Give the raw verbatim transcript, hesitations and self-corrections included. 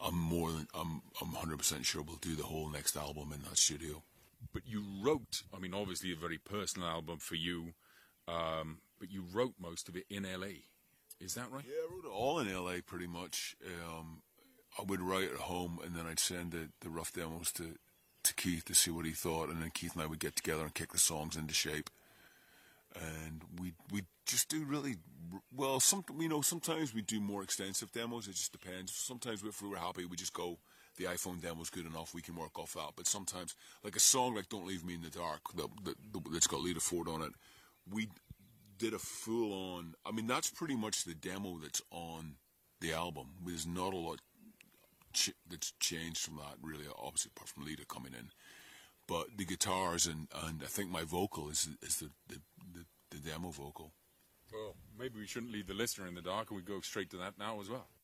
I'm more than I'm I'm one hundred percent sure we'll do the whole next album in that studio. But you wrote, I mean, obviously a very personal album for you, um, but you wrote most of it in L A. Is that right? Yeah, I wrote it all in L A pretty much. Um, I would write at home, and then I'd send the, the rough demos to, to Keith to see what he thought, and then Keith and I would get together and kick the songs into shape. And we we just do really well. Some you know sometimes we do more extensive demos. It just depends. Sometimes if we were happy, we just go, the iPhone demo's good enough. We can work off that. But sometimes, like a song like "Don't Leave Me in the Dark" that, that that's got Lita Ford on it, we did a full on. I mean, that's pretty much the demo that's on the album. There's not a lot ch- that's changed from that really, obviously apart from Lita coming in. But the guitars and, and I think my vocal is is the, the, the, the demo vocal. Well, maybe we shouldn't leave the listener in the dark and we go straight to that now as well.